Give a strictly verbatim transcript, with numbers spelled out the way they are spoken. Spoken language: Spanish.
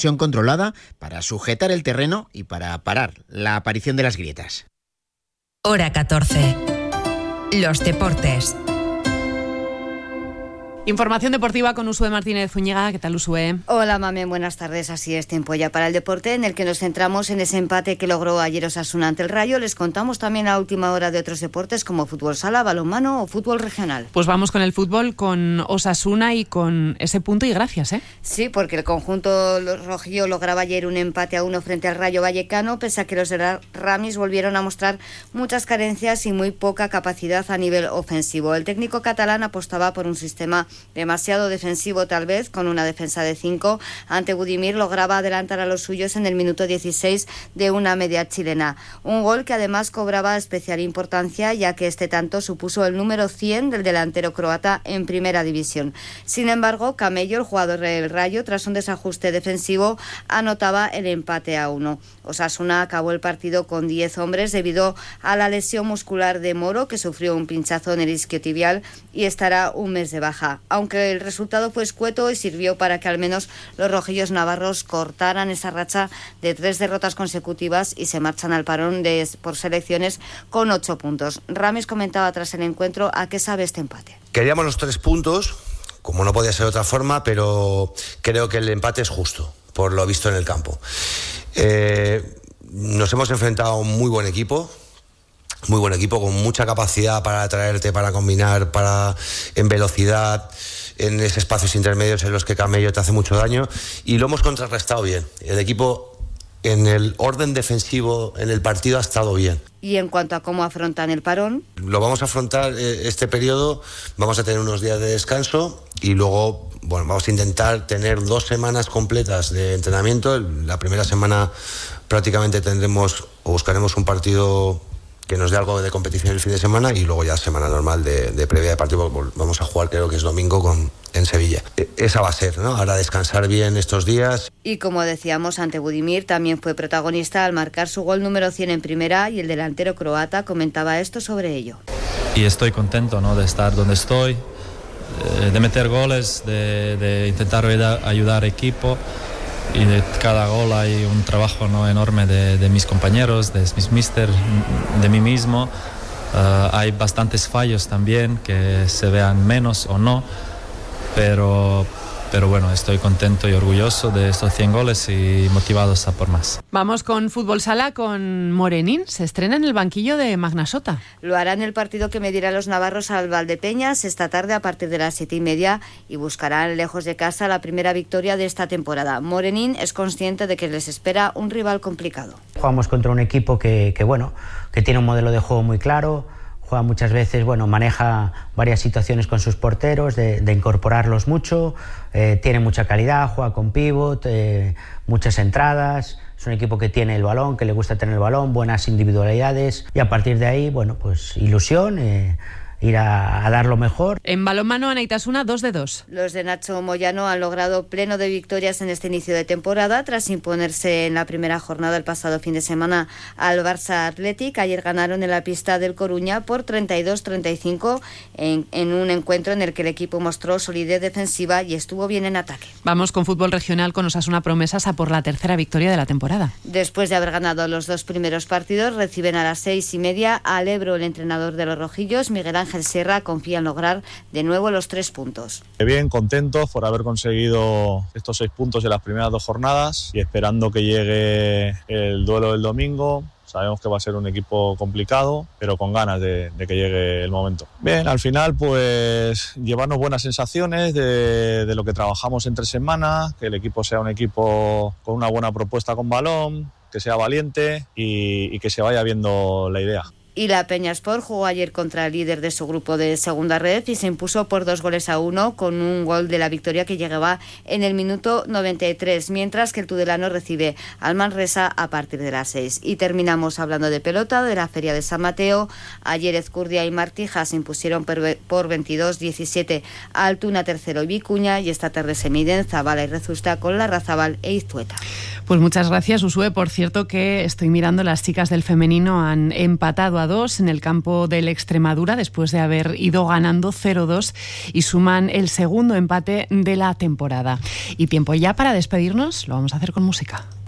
controlada para sujetar el terreno y para parar la aparición de las grietas. Hora catorce. Los deportes. Información deportiva con Usue Martínez Zúñiga. ¿Qué tal, Usue? Hola, Mamen, buenas tardes. Así es, tiempo ya para el deporte, en el que nos centramos en ese empate que logró ayer Osasuna ante el Rayo. Les contamos también a última hora de otros deportes como fútbol sala, balonmano o fútbol regional. Pues vamos con el fútbol, con Osasuna y con ese punto y gracias, ¿eh? Sí, porque el conjunto rojillo lograba ayer un empate a uno frente al Rayo Vallecano, pese a que los de Ramis volvieron a mostrar muchas carencias y muy poca capacidad a nivel ofensivo. El técnico catalán apostaba por un sistema demasiado defensivo, tal vez, con una defensa de cinco. Ante Budimir lograba adelantar a los suyos en el minuto dieciséis de una media chilena. Un gol que además cobraba especial importancia, ya que este tanto supuso el número cien del delantero croata en primera división. Sin embargo, Camello, el jugador del Rayo, tras un desajuste defensivo, anotaba el empate a uno. Osasuna acabó el partido con diez hombres debido a la lesión muscular de Moro, que sufrió un pinchazo en el isquiotibial y estará un mes de baja. Aunque el resultado fue escueto y sirvió para que al menos los rojillos navarros cortaran esa racha de tres derrotas consecutivas y se marchan al parón de, por selecciones con ocho puntos. Ramis comentaba tras el encuentro a qué sabe este empate. Queríamos los tres puntos, como no podía ser de otra forma, pero creo que el empate es justo, por lo visto en el campo. Eh, nos hemos enfrentado a un muy buen equipo, muy buen equipo, con mucha capacidad para atraerte, para combinar, para en velocidad, en esos espacios intermedios en los que Camello te hace mucho daño, y lo hemos contrarrestado bien. El equipo en el orden defensivo en el partido ha estado bien. Y en cuanto a cómo afrontan el parón, lo vamos a afrontar eh, este periodo, vamos a tener unos días de descanso y luego, bueno, vamos a intentar tener dos semanas completas de entrenamiento. La primera semana prácticamente tendremos o buscaremos un partido que nos dé algo de competición el fin de semana y luego ya semana normal de, de previa de partido. Vamos a jugar, creo que es domingo con, en Sevilla. Esa va a ser, ¿no? Ahora descansar bien estos días. Y como decíamos, ante Budimir también fue protagonista al marcar su gol número cien en primera, y el delantero croata comentaba esto sobre ello. Y estoy contento, ¿no?, de estar donde estoy, de meter goles, de, de intentar ayudar al equipo. Y de cada gol hay un trabajo, ¿no?, enorme de, de mis compañeros, de mis mister, de mí mismo. Uh, hay bastantes fallos también, que se vean menos o no, pero, pero bueno, estoy contento y orgulloso de estos cien goles y motivados a por más. Vamos con fútbol sala, con Morenín. Se estrena en el banquillo de Magnasota. Lo hará en el partido que medirá los navarros al Valdepeñas esta tarde a partir de las siete y media y buscarán lejos de casa la primera victoria de esta temporada. Morenín es consciente de que les espera un rival complicado. Jugamos contra un equipo que, que bueno, que tiene un modelo de juego muy claro. Juega muchas veces, bueno, maneja varias situaciones con sus porteros, de, de incorporarlos mucho, eh, tiene mucha calidad, juega con pívot, eh, muchas entradas. Es un equipo que tiene el balón, que le gusta tener el balón, buenas individualidades, y a partir de ahí, bueno, pues ilusión, eh, ir a, a dar lo mejor. En balonmano, Anaitasuna, dos de dos. Los de Nacho Moyano han logrado pleno de victorias en este inicio de temporada, tras imponerse en la primera jornada el pasado fin de semana al Barça Athletic. Ayer ganaron en la pista del Coruña por treinta y dos treinta y cinco en, en un encuentro en el que el equipo mostró solidez defensiva y estuvo bien en ataque. Vamos con fútbol regional, con Osasuna Promesas a por la tercera victoria de la temporada. Después de haber ganado los dos primeros partidos, reciben a las seis y media al Ebro. El entrenador de los rojillos, Miguel Ángel Sierra, confía en lograr de nuevo los tres puntos. Bien, contentos por haber conseguido estos seis puntos en las primeras dos jornadas y esperando que llegue el duelo del domingo. Sabemos que va a ser un equipo complicado, pero con ganas de, de que llegue el momento. Bien, al final, pues llevarnos buenas sensaciones de, de lo que trabajamos entre semanas, que el equipo sea un equipo con una buena propuesta con balón, que sea valiente y, y que se vaya viendo la idea. Y la Peñasport jugó ayer contra el líder de su grupo de segunda red y se impuso por dos goles a uno, con un gol de la victoria que llegaba en el minuto noventa y tres, mientras que el Tudelano recibe al Manresa a partir de las seis. Y terminamos hablando de pelota, de la Feria de San Mateo. Ayer Ezcurdia y Martija se impusieron por veintidós diecisiete a Altuna, Tercero y Vicuña, y esta tarde se miden Zabala y Rezusta con Larrazabal e Iztueta. Pues muchas gracias, Usue. Por cierto que estoy mirando, las chicas del femenino han empatado a dos en el campo del Extremadura después de haber ido ganando cero dos y suman el segundo empate de la temporada. Y tiempo ya para despedirnos, lo vamos a hacer con música.